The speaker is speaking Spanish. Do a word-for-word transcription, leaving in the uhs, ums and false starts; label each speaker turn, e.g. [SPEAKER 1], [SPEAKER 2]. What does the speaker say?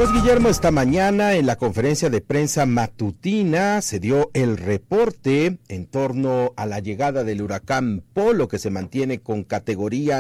[SPEAKER 1] Pues Guillermo, esta mañana en la conferencia de prensa matutina se dio el reporte en torno a la llegada del huracán Polo, que se mantiene con categoría